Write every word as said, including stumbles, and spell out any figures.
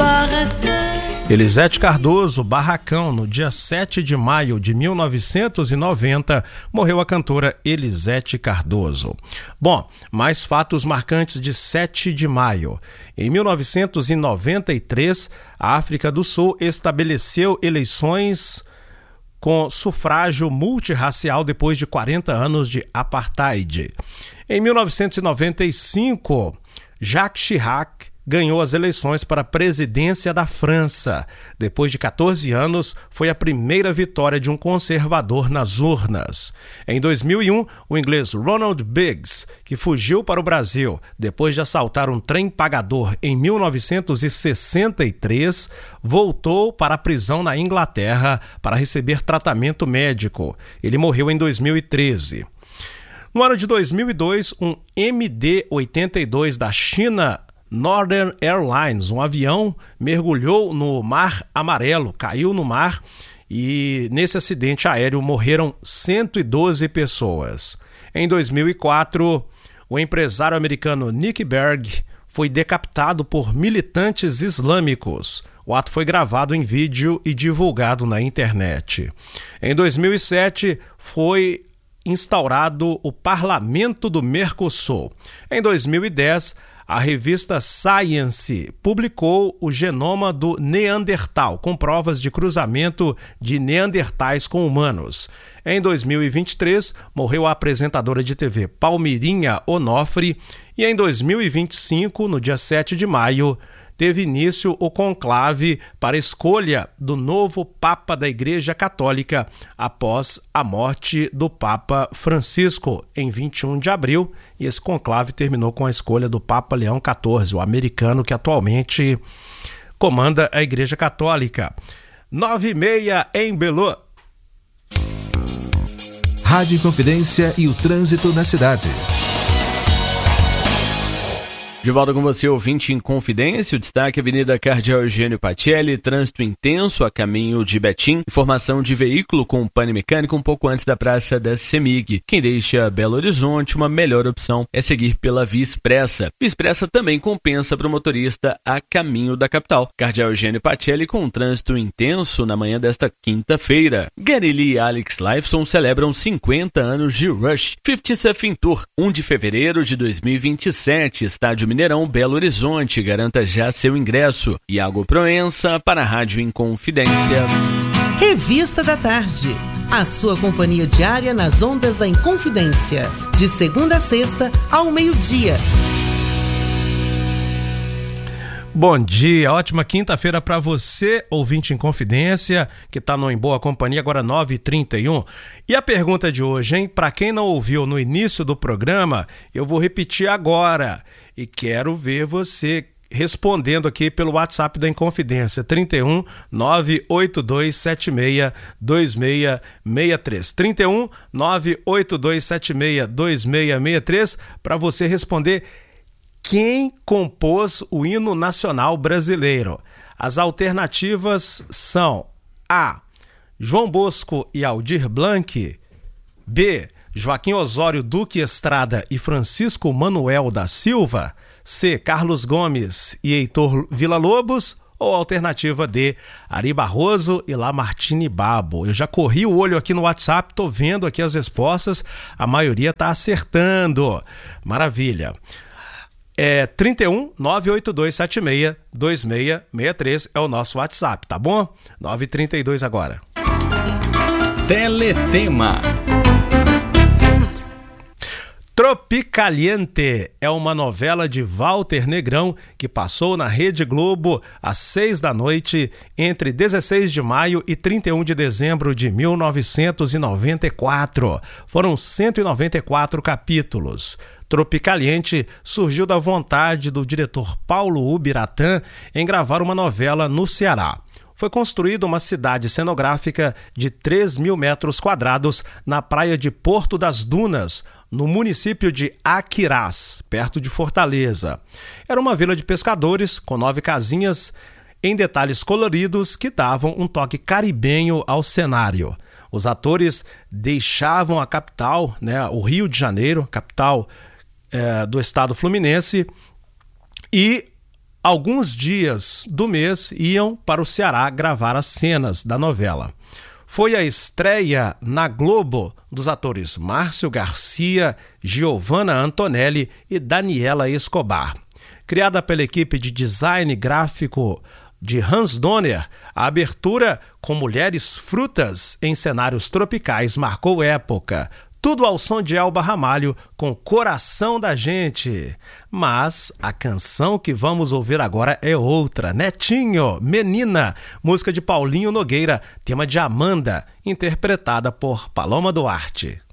Elisete Cardoso, Barracão, no dia sete de maio de mil novecentos e noventa, morreu a cantora Elisete Cardoso. Bom, mais fatos marcantes de sete de maio. Em mil novecentos e noventa e três, a África do Sul estabeleceu eleições com sufrágio multirracial depois de quarenta anos de apartheid. Em mil novecentos e noventa e cinco, Jacques Chirac ganhou as eleições para a presidência da França. Depois de catorze anos, foi a primeira vitória de um conservador nas urnas. Em dois mil e um, o inglês Ronald Biggs, que fugiu para o Brasil depois de assaltar um trem pagador em mil novecentos e sessenta e três, voltou para a prisão na Inglaterra para receber tratamento médico. Ele morreu em dois mil e treze. No ano de dois mil e dois, um M D oitenta e dois da China Northern Airlines, um avião, mergulhou no Mar Amarelo, caiu no mar e nesse acidente aéreo morreram cento e doze pessoas. Em dois mil e quatro, o empresário americano Nick Berg foi decapitado por militantes islâmicos. O ato foi gravado em vídeo e divulgado na internet. Em dois mil e sete, foi instaurado o Parlamento do Mercosul. Em dois mil e dez, a revista Science publicou o genoma do Neandertal, com provas de cruzamento de neandertais com humanos. Em dois mil e vinte e três, morreu a apresentadora de T V Palmirinha Onofre e em dois mil e vinte e cinco, no dia sete de maio, teve início o conclave para a escolha do novo Papa da Igreja Católica após a morte do Papa Francisco em vinte e um de abril, e esse conclave terminou com a escolha do Papa Leão quatorze, o americano que atualmente comanda a Igreja Católica. nove e meia em Belo. Rádio Inconfidência e o trânsito na cidade. De volta com você, ouvinte em Confidência, o destaque Avenida Cardeal Eugênio Pacelli, trânsito intenso a caminho de Betim, informação de veículo com pane mecânico um pouco antes da Praça da CEMIG. Quem deixa Belo Horizonte, uma melhor opção é seguir pela Via Expressa. Via Expressa também compensa para o motorista a caminho da capital. Cardeal Eugênio Pacelli com um trânsito intenso na manhã desta quinta-feira. Gary Lee e Alex Lifeson celebram cinquenta anos de Rush. cinquenta Surfing Tour, um de fevereiro de dois mil e vinte e sete, estádio Mineirão, Belo Horizonte. Garanta já seu ingresso. Iago Proença para a Rádio Inconfidência. Revista da Tarde. A sua companhia diária nas ondas da Inconfidência. De segunda a sexta, ao meio-dia. Bom dia, ótima quinta-feira para você, ouvinte em Confidência, que está no Em Boa Companhia, agora nove e trinta e um. E a pergunta de hoje, hein? Para quem não ouviu no início do programa, eu vou repetir agora. E quero ver você respondendo aqui pelo WhatsApp da Inconfidência, trinta e um, nove oito dois sete seis, dois seis seis três. trinta e um, nove oito dois sete seis, dois seis seis três, para você responder quem compôs o hino nacional brasileiro. As alternativas são A. João Bosco e Aldir Blanc, B. Joaquim Osório Duque Estrada e Francisco Manuel da Silva, C. Carlos Gomes e Heitor Villa-Lobos, ou alternativa D. Ari Barroso e Lamartine Babo. Eu já corri o olho aqui no WhatsApp, tô vendo aqui as respostas, a maioria tá acertando. Maravilha. É trinta e um, nove oito dois sete seis, dois seis seis três é o nosso WhatsApp, tá bom? nove e trinta e dois agora. Teletema. Tropicaliente é uma novela de Walter Negrão que passou na Rede Globo às seis da noite entre dezesseis de maio e trinta e um de dezembro de mil novecentos e noventa e quatro. Foram cento e noventa e quatro capítulos. Tropicaliente surgiu da vontade do diretor Paulo Ubiratã em gravar uma novela no Ceará. Foi construída uma cidade cenográfica de três mil metros quadrados na praia de Porto das Dunas, no município de Aquirás, perto de Fortaleza. Era uma vila de pescadores com nove casinhas em detalhes coloridos que davam um toque caribenho ao cenário. Os atores deixavam a capital, né, o Rio de Janeiro, capital é, do estado fluminense, e alguns dias do mês iam para o Ceará gravar as cenas da novela. Foi a estreia na Globo dos atores Márcio Garcia, Giovanna Antonelli e Daniela Escobar. Criada pela equipe de design gráfico de Hans Donner, a abertura com mulheres frutas em cenários tropicais marcou época. Tudo ao som de Elba Ramalho com Coração da Gente. Mas a canção que vamos ouvir agora é outra. Netinho, Menina, música de Paulinho Nogueira, tema de Amanda, interpretada por Paloma Duarte.